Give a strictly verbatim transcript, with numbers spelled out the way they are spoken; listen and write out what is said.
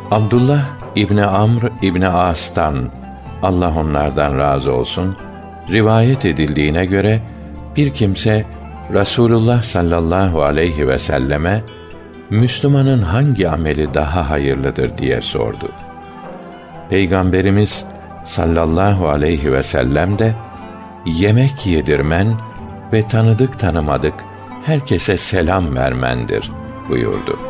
Abdullah İbni Amr İbni As'tan, Allah onlardan razı olsun, rivayet edildiğine göre bir kimse Rasulullah sallallahu aleyhi ve selleme Müslümanın hangi ameli daha hayırlıdır diye sordu. Peygamberimiz sallallahu aleyhi ve sellem de yemek yedirmen ve tanıdık tanımadık herkese selam vermendir buyurdu.